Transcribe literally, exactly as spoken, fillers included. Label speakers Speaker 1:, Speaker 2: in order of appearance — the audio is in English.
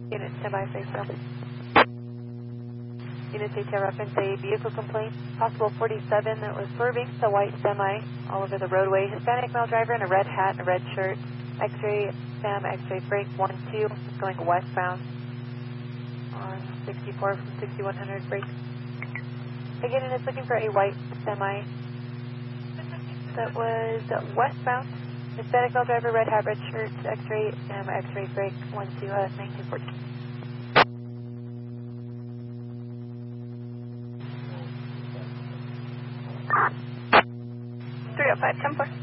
Speaker 1: Unit standby, face up. Unit A T R reference a vehicle complaint, possible forty-seven that was swerving, the white semi all over the roadway. Hispanic male driver in a red hat and a red shirt. X-ray, Sam, X-ray break one two, going westbound on sixty-four from sixty-one hundred break. Again, and it's looking for a white semi that was westbound. Hispanic male driver, red hat, red shirt, X-ray, Sam, X-ray break one two, uh, nineteen fourteen. three oh five, ten four.